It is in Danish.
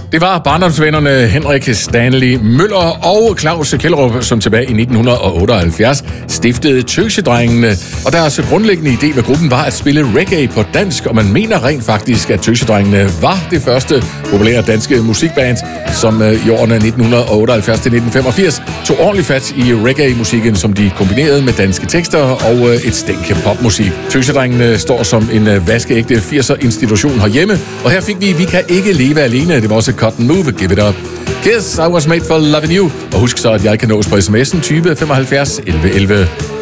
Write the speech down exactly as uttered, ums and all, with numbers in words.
Det var barndomsvennerne Henrik Stanley Møller og Claus Kjellerup, som tilbage i nitten otteoghalvfjerds stiftede Tøsedrengene. Og deres grundlæggende idé med gruppen var at spille reggae på dansk, og man mener rent faktisk, at Tøsedrengene var det første populære danske musikband, som i årene nitten otteoghalvfjerds til nitten femogfirs tog ordentligt fat i reggae-musikken, som de kombinerede med danske tekster og et stænk popmusik. Tøsedrengene står som en vaskeægte firser-institution herhjemme, og her fik vi Vi kan ikke leve alene. Det var også Cotton Move, Give It Up. Kiss, I Was Made for Loving You. Og husk så, at jeg kan nås på sms'en tyve femoghalvfjerds elleve elleve.